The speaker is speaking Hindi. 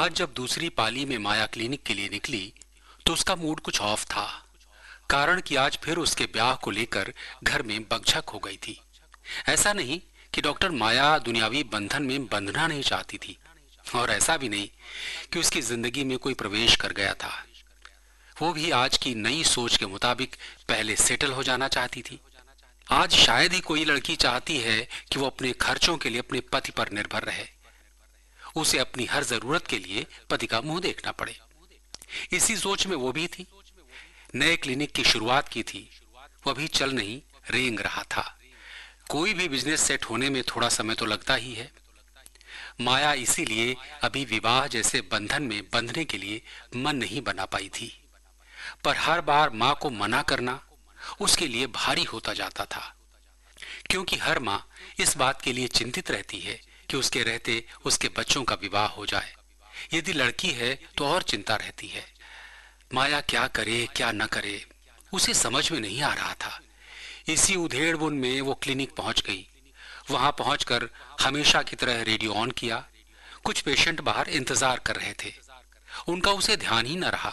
आज जब दूसरी पाली में माया क्लिनिक के लिए निकली तो उसका मूड कुछ ऑफ था। कारण कि आज फिर उसके ब्याह को लेकर घर में बकझक हो गई थी। ऐसा नहीं कि डॉक्टर माया दुनियावी बंधन में बंधना नहीं चाहती थी, और ऐसा भी नहीं कि उसकी जिंदगी में कोई प्रवेश कर गया था। वो भी आज की नई सोच के मुताबिक पहले सेटल हो जाना चाहती थी। आज शायद ही कोई लड़की चाहती है कि वो अपने खर्चों के लिए अपने पति पर निर्भर रहे, उसे अपनी हर जरूरत के लिए पति का मुंह देखना पड़े। इसी सोच में वो भी थी। नए क्लिनिक की शुरुआत की थी, वो भी चल नहीं रेंग रहा था। कोई भी बिजनेस सेट होने में थोड़ा समय तो लगता ही है। माया इसीलिए अभी विवाह जैसे बंधन में बंधने के लिए मन नहीं बना पाई थी। पर हर बार मां को मना करना उसके लिए भारी होता जाता था, क्योंकि हर मां इस बात के लिए चिंतित रहती है कि उसके रहते उसके बच्चों का विवाह हो जाए। यदि लड़की है तो और चिंता रहती है। माया क्या करे क्या न करे, उसे समझ में नहीं आ रहा था। इसी उधेड़बुन में वो क्लिनिक पहुंच गई। वहां पहुंचकर हमेशा की तरह रेडियो ऑन किया। कुछ पेशेंट बाहर इंतजार कर रहे थे। उनका उसे ध्यान ही न रहा।